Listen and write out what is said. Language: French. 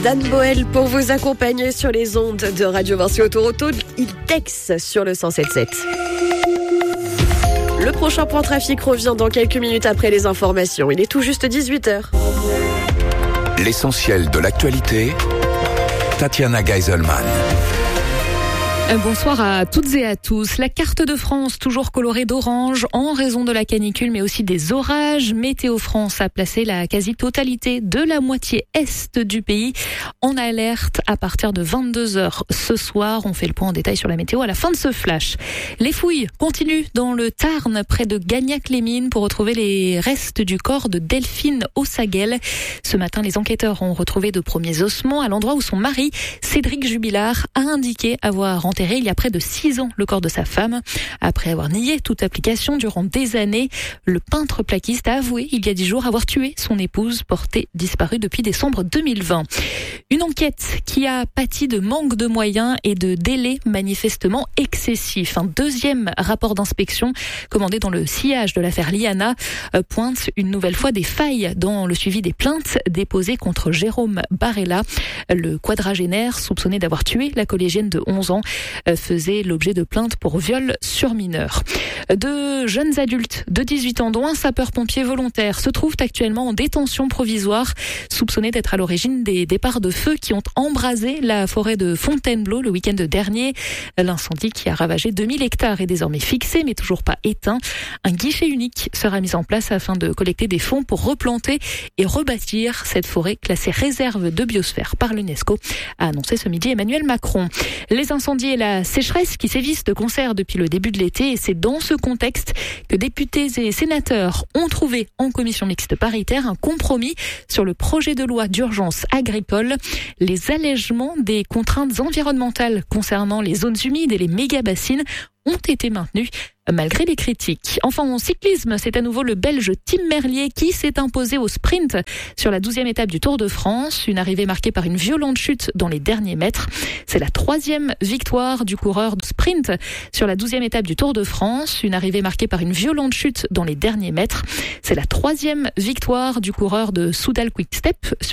Dan Boel pour vous accompagner sur les ondes de Radio Vincent Autoroute. Il texte sur le 107.7. Le prochain point trafic revient dans quelques minutes après les informations. Il est tout juste 18h. L'essentiel de l'actualité, Tatiana Geiselman. Bonsoir à toutes et à tous. La carte de France toujours colorée d'orange en raison de la canicule mais aussi des orages. Météo France a placé la quasi-totalité de la moitié est du pays en alerte à partir de 22h ce soir. On fait le point en détail sur la météo à la fin de ce flash. Les fouilles continuent dans le Tarn près de Gagnac-les-Mines pour retrouver les restes du corps de Delphine Ossaguel. Ce matin, les enquêteurs ont retrouvé de premiers ossements à l'endroit où son mari, Cédric Jubilard, a indiqué avoir enterré il y a près de 6 ans le corps de sa femme. Après avoir nié toute application durant des années, le peintre plaquiste a avoué il y a 10 jours avoir tué son épouse portée disparue depuis décembre 2020. Une enquête qui a pâti de manque de moyens et de délais manifestement excessifs. Un deuxième rapport d'inspection commandé dans le sillage de l'affaire Liana pointe une nouvelle fois des failles dans le suivi des plaintes déposées contre Jérôme Barella. Le quadragénaire soupçonné d'avoir tué la collégienne de 11 ans faisait l'objet de plaintes pour viol sur mineur. De jeunes adultes de 18 ans, dont un sapeur-pompier volontaire, se trouvent actuellement en détention provisoire, soupçonnés d'être à l'origine des départs de feu qui ont embrasé la forêt de Fontainebleau le week-end dernier. L'incendie qui a ravagé 2000 hectares est désormais fixé, mais toujours pas éteint. Un guichet unique sera mis en place afin de collecter des fonds pour replanter et rebâtir cette forêt classée réserve de biosphère par l'UNESCO, a annoncé ce midi Emmanuel Macron. Les incendies et la sécheresse qui sévissent de concert depuis le début de l'été, et c'est dans ce contexte que députés et sénateurs ont trouvé en commission mixte paritaire un compromis sur le projet de loi d'urgence agricole. Les allègements des contraintes environnementales concernant les zones humides et les méga-bassines ont été maintenus malgré les critiques. Enfin, en cyclisme, c'est à nouveau le Belge Tim Merlier qui s'est imposé au sprint sur la 12e étape du Tour de France. Une arrivée marquée par une violente chute dans les derniers mètres. C'est la 3e victoire du coureur de sprint sur la 12e étape du Tour de France. Une arrivée marquée par une violente chute dans les derniers mètres. C'est la 3e victoire du coureur de Soudal Quick Step